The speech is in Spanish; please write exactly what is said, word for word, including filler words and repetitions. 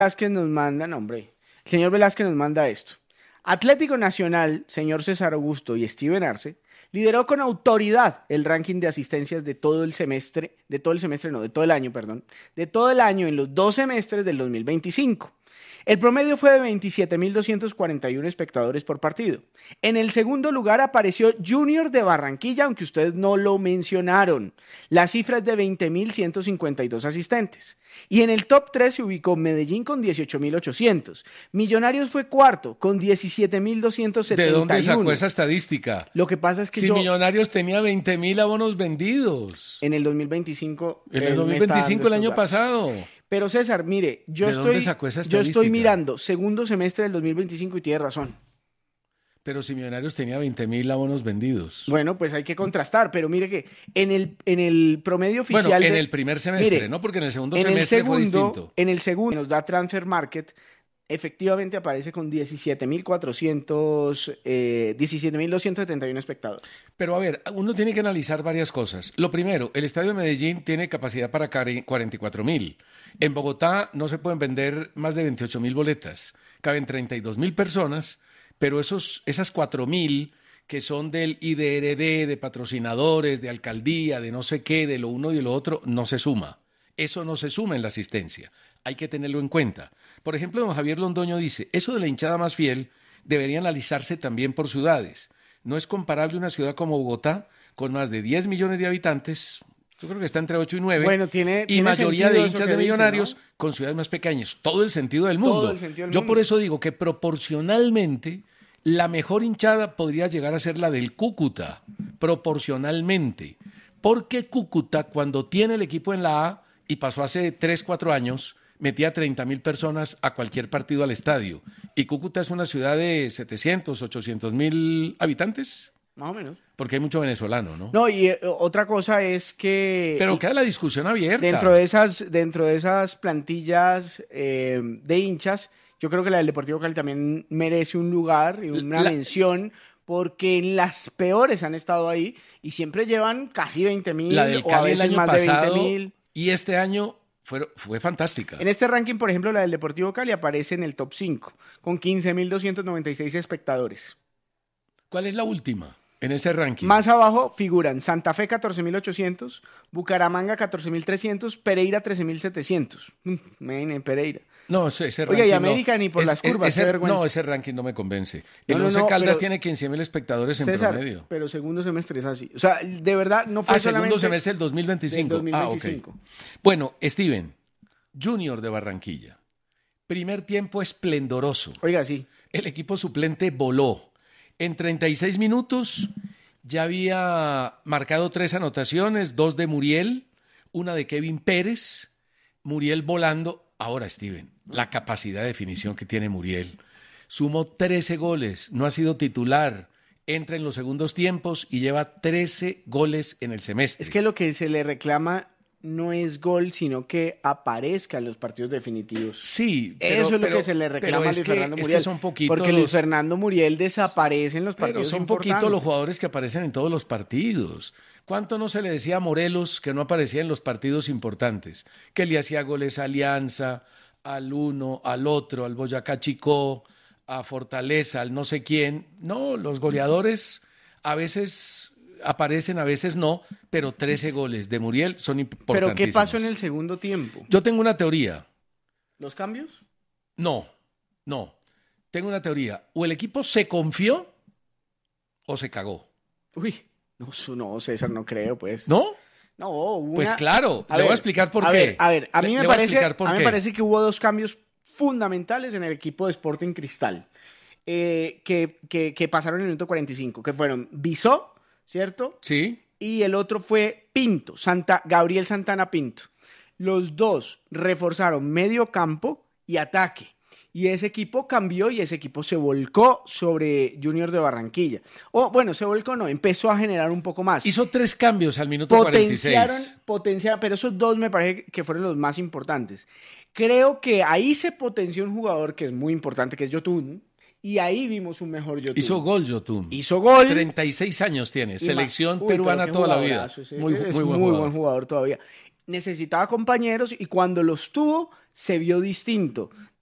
Velázquez nos manda, no, hombre, el señor Velázquez nos manda esto. Atlético Nacional, señor César Augusto y Steven Arce, lideró con autoridad el ranking de asistencias de todo el semestre, de todo el semestre, no, de todo el año, perdón, de todo el año en los dos semestres del dos mil veinticinco. El promedio fue de veintisiete mil doscientos cuarenta y uno espectadores por partido. En el segundo lugar apareció Junior de Barranquilla, aunque ustedes no lo mencionaron. La cifra es de veinte mil ciento cincuenta y dos asistentes. Y en el top tres se ubicó Medellín con dieciocho mil ochocientos. Millonarios fue cuarto con diecisiete mil doscientos setenta y uno. ¿De dónde sacó esa estadística? Lo que pasa es que si yo... Millonarios tenía veinte mil abonos vendidos. En el dos mil veinticinco... En el dos mil veinticinco, el año datos. pasado. Pero César, mire, yo ¿De estoy, dónde sacó esa yo estadística? estoy mirando segundo semestre del dos mil veinticinco y tiene razón. Pero si Millonarios tenía veinte mil abonos vendidos. Bueno, pues hay que contrastar, pero mire que en el, en el promedio oficial... Bueno, en de, el primer semestre, mire, ¿no? Porque en el segundo en semestre el segundo, fue distinto. En el segundo nos da Transfer Market, efectivamente aparece con diecisiete mil cuatrocientos, eh, diecisiete mil doscientos setenta y uno espectadores. Pero a ver, uno tiene que analizar varias cosas. Lo primero, el Estadio de Medellín tiene capacidad para cuarenta y cuatro mil. En Bogotá no se pueden vender más de veintiocho mil boletas. Caben treinta y dos mil personas, pero esos, esas cuatro mil que son del I D R D, de patrocinadores, de alcaldía, de no sé qué, de lo uno y de lo otro, no se suma. Eso no se suma en la asistencia. Hay que tenerlo en cuenta. Por ejemplo, don Javier Londoño dice, eso de la hinchada más fiel debería analizarse también por ciudades. No es comparable una ciudad como Bogotá, con más de diez millones de habitantes, yo creo que está entre ocho y nueve, bueno, tiene, y tiene mayoría de hinchas de dice, Millonarios, ¿no? Con ciudades más pequeñas. Todo el sentido del mundo. Todo el sentido del yo mundo. Por eso digo que proporcionalmente la mejor hinchada podría llegar a ser la del Cúcuta, proporcionalmente. Porque Cúcuta, cuando tiene el equipo en la A, y pasó hace tres, cuatro años, metía treinta mil personas a cualquier partido al estadio. Y Cúcuta es una ciudad de setecientos, ochocientos mil habitantes. Más o menos. Porque hay mucho venezolano, ¿no? No, y eh, otra cosa es que... Pero queda la discusión abierta. Dentro de esas, dentro de esas plantillas eh, de hinchas, yo creo que la del Deportivo Cali también merece un lugar y una la... mención, porque en las peores han estado ahí y siempre llevan casi veinte mil o a veces el año más pasado, de veinte mil. Y este año fue, fue fantástica. En este ranking, por ejemplo, la del Deportivo Cali aparece en el top cinco, con quince mil doscientos noventa y seis espectadores. ¿Cuál es la última en ese ranking? Más abajo figuran Santa Fe catorce mil ochocientos, Bucaramanga catorce mil trescientos, Pereira trece mil setecientos. Mene, Pereira. No, ese, ese ranking Oye, y América no. ni por es, las curvas, ese, qué vergüenza. No, ese ranking no me convence. El no, no, Once no, Caldas pero, tiene quince mil espectadores en César, promedio. Pero segundo semestre es así. O sea, de verdad no fue ah, solamente... segundo semestre del dos mil veinticinco. Del dos mil veinticinco. Ah, ok. Bueno, Steven, Junior de Barranquilla. Primer tiempo esplendoroso. Oiga, sí. El equipo suplente voló. En treinta y seis minutos ya había marcado tres anotaciones, dos de Muriel, una de Kevin Pérez, Muriel volando. Ahora, Steven, la capacidad de definición que tiene Muriel. Sumó trece goles, no ha sido titular, entra en los segundos tiempos y lleva trece goles en el semestre. Es que lo que se le reclama no es gol, sino que aparezca en los partidos definitivos. Sí, pero, eso es pero, lo que se le reclama a Luis que, Fernando Muriel. Es que son poquitos porque Luis los... Fernando Muriel desaparece en los partidos Pero son importantes. poquitos los jugadores que aparecen en todos los partidos. ¿Cuánto no se le decía a Morelos que no aparecía en los partidos importantes? Que le hacía goles a Alianza, al uno, al otro, al Boyacá Chicó, a Fortaleza, al no sé quién. No, los goleadores a veces aparecen, a veces no, pero trece goles de Muriel son importantísimos. ¿Pero qué pasó en el segundo tiempo? Yo tengo una teoría. ¿Los cambios? No, no. Tengo una teoría. O el equipo se confió o se cagó. Uy, no, no César, no creo, pues. ¿No? No, una... Pues claro, a le ver, voy a explicar por a qué. Ver, a ver, a mí, le, me, le parece, a por mí qué. me parece que hubo dos cambios fundamentales en el equipo de Sporting Cristal eh, que, que, que pasaron en el minuto cuarenta y cinco, que fueron Bisó, ¿cierto? Sí. Y el otro fue Pinto, Santa, Gabriel Santana Pinto. Los dos reforzaron medio campo y ataque. Y ese equipo cambió y ese equipo se volcó sobre Junior de Barranquilla. O bueno, se volcó no, empezó a generar un poco más. Hizo tres cambios al minuto Potenciaron, cuarenta y seis. Potenciaron, pero esos dos me parece que fueron los más importantes. Creo que ahí se potenció un jugador que es muy importante, que es Yotun. Y ahí vimos un mejor Yotun. Hizo gol Yotun. Hizo gol. treinta y seis años tiene, selección Uy, peruana toda la vida. Sí, muy, es muy, buen, muy jugador. buen jugador todavía. necesitaba compañeros y cuando los tuvo se vio distinto.